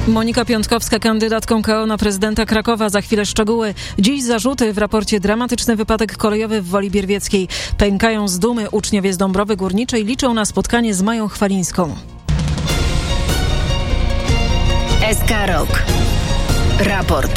Monika Piątkowska, kandydatką KO na prezydenta Krakowa. Za chwilę szczegóły. Dziś zarzuty w raporcie dramatyczny wypadek kolejowy w Woli Bierwieckiej. Pękają z dumy uczniowie z Dąbrowy Górniczej, liczą na spotkanie z Mają Chwalińską. SK Rok. Raport.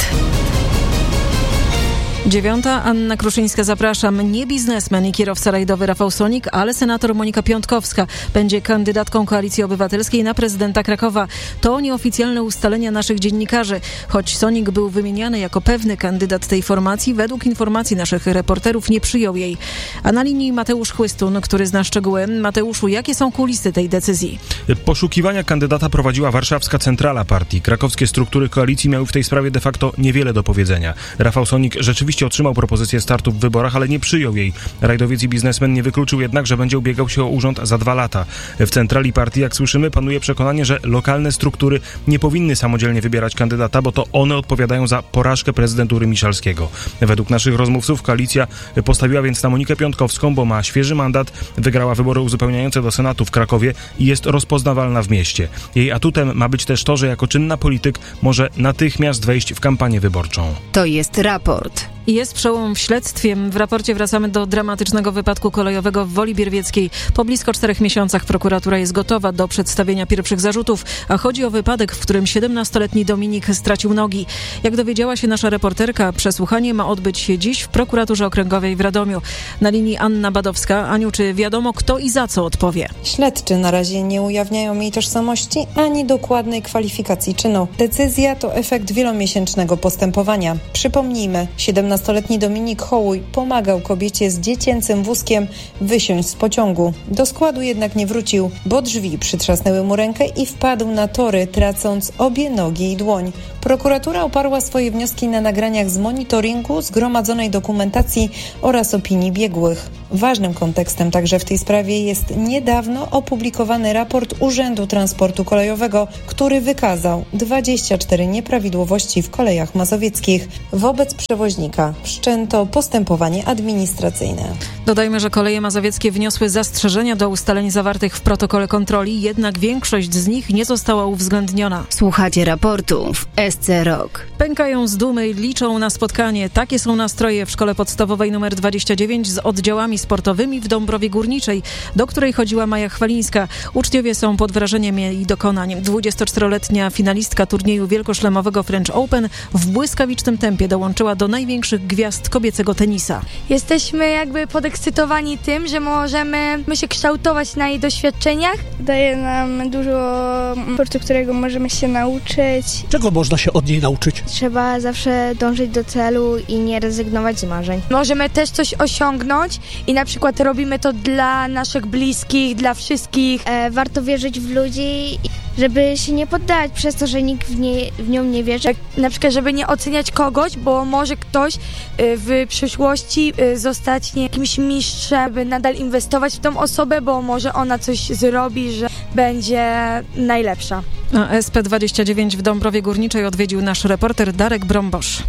9. Anna Kruszyńska, zapraszam. Nie biznesmen i kierowca rajdowy Rafał Sonik, ale senator Monika Piątkowska będzie kandydatką Koalicji Obywatelskiej na prezydenta Krakowa. To nieoficjalne ustalenia naszych dziennikarzy. Choć Sonik był wymieniany jako pewny kandydat tej formacji, według informacji naszych reporterów nie przyjął jej. A na linii Mateusz Chłystun, który zna szczegóły. Mateuszu, jakie są kulisy tej decyzji? Poszukiwania kandydata prowadziła warszawska centrala partii. Krakowskie struktury koalicji miały w tej sprawie de facto niewiele do powiedzenia. Rafał Sonik rzeczywiście otrzymał propozycję startu w wyborach, ale nie przyjął jej. Rajdowiec i biznesmen nie wykluczył jednak, że będzie ubiegał się o urząd za 2 lata. W centrali partii, jak słyszymy, panuje przekonanie, że lokalne struktury nie powinny samodzielnie wybierać kandydata, bo to one odpowiadają za porażkę prezydentury Miszalskiego. Według naszych rozmówców koalicja postawiła więc na Monikę Piątkowską, bo ma świeży mandat, wygrała wybory uzupełniające do Senatu w Krakowie i jest rozpoznawalna w mieście. Jej atutem ma być też to, że jako czynna polityk może natychmiast wejść w kampanię wyborczą. To jest raport. Jest przełom w śledztwie. W raporcie wracamy do dramatycznego wypadku kolejowego w Woli Bierwieckiej. Po blisko 4 miesiącach prokuratura jest gotowa do przedstawienia pierwszych zarzutów, a chodzi o wypadek, w którym 17-letni Dominik stracił nogi. Jak dowiedziała się nasza reporterka, przesłuchanie ma odbyć się dziś w prokuraturze okręgowej w Radomiu. Na linii Anna Badowska. Aniu, czy wiadomo, kto i za co odpowie? Śledczy na razie nie ujawniają jej tożsamości ani dokładnej kwalifikacji czynu. Decyzja to efekt wielomiesięcznego postępowania. Przypomnijmy, 17-letni Dominik Hołuj pomagał kobiecie z dziecięcym wózkiem wysiąść z pociągu. Do składu jednak nie wrócił, bo drzwi przytrzasnęły mu rękę i wpadł na tory, tracąc obie nogi i dłoń. Prokuratura oparła swoje wnioski na nagraniach z monitoringu, zgromadzonej dokumentacji oraz opinii biegłych. Ważnym kontekstem także w tej sprawie jest niedawno opublikowany raport Urzędu Transportu Kolejowego, który wykazał 24 nieprawidłowości w kolejach mazowieckich. Wobec przewoźnika wszczęto postępowanie administracyjne. Dodajmy, że koleje mazowieckie wniosły zastrzeżenia do ustaleń zawartych w protokole kontroli, jednak większość z nich nie została uwzględniona. Słuchacie raportu w SC Rok. Pękają z dumy, liczą na spotkanie. Takie są nastroje w szkole podstawowej nr 29 z oddziałami sportowymi w Dąbrowie Górniczej, do której chodziła Maja Chwalińska. Uczniowie są pod wrażeniem jej dokonań. 24-letnia finalistka turnieju wielkoszlemowego French Open w błyskawicznym tempie dołączyła do największych gwiazd kobiecego tenisa. Jesteśmy jakby podekscytowani tym, że możemy się kształtować na jej doświadczeniach. Daje nam dużo sportu, którego możemy się nauczyć. Czego można się od niej nauczyć? Trzeba zawsze dążyć do celu i nie rezygnować z marzeń. Możemy też coś osiągnąć i na przykład robimy to dla naszych bliskich, dla wszystkich. Warto wierzyć w ludzi, żeby się nie poddawać przez to, że nikt w nią nie wierzy. Na przykład, żeby nie oceniać kogoś, bo może ktoś w przyszłości zostać jakimś mistrzem, by nadal inwestować w tą osobę, bo może ona coś zrobi, że będzie najlepsza. A SP29 w Dąbrowie Górniczej odwiedził nasz reporter Darek Brombosz.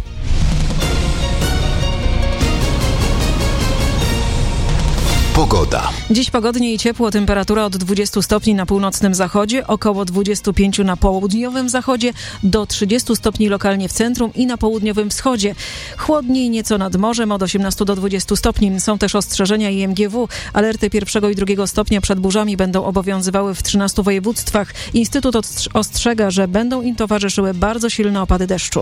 Pogoda. Dziś pogodnie i ciepło, temperatura od 20 stopni na północnym zachodzie, około 25 na południowym zachodzie, do 30 stopni lokalnie w centrum i na południowym wschodzie. Chłodniej nieco nad morzem, od 18 do 20 stopni. Są też ostrzeżenia IMGW. Alerty 1. i 2. stopnia przed burzami będą obowiązywały w 13 województwach. Instytut ostrzega, że będą im towarzyszyły bardzo silne opady deszczu.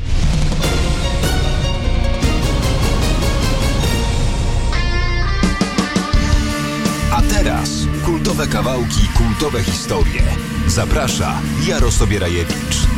Teraz kultowe kawałki, kultowe historie. Zaprasza Jarosław Bierajewicz.